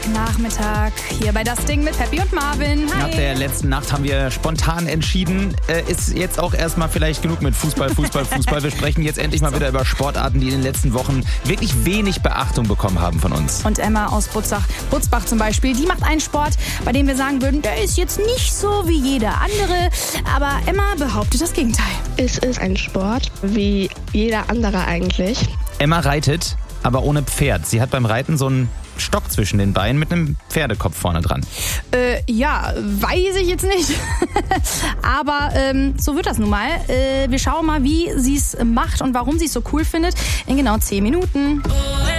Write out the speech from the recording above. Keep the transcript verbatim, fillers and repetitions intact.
Samstagnachmittag hier bei Das Ding mit Peppi und Marvin. Hi. Nach der letzten Nacht haben wir spontan entschieden, äh, ist jetzt auch erstmal vielleicht genug mit Fußball, Fußball, Fußball. Wir sprechen jetzt endlich mal wieder über Sportarten, die in den letzten Wochen wirklich wenig Beachtung bekommen haben von uns. Und Emma aus Butzach, Butzbach zum Beispiel, die macht einen Sport, bei dem wir sagen würden, der ist jetzt nicht so wie jeder andere. Aber Emma behauptet das Gegenteil. Es ist ein Sport wie jeder andere eigentlich. Emma reitet, aber ohne Pferd. Sie hat beim Reiten so einen Stock zwischen den Beinen mit einem Pferdekopf vorne dran. Äh, ja, weiß ich jetzt nicht. Aber ähm, so wird das nun mal. Äh, wir schauen mal, wie sie es macht und warum sie es so cool findet in genau zehn Minuten.